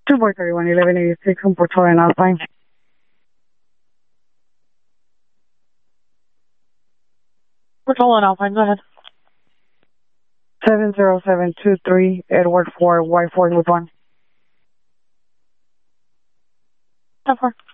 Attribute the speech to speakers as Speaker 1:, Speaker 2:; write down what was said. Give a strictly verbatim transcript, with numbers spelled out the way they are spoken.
Speaker 1: two four three one eleven eighty-six on Portola and Alpine.
Speaker 2: Portola and Alpine, go ahead.
Speaker 1: seven zero seven two three Edward four Y four with one.
Speaker 2: ten four.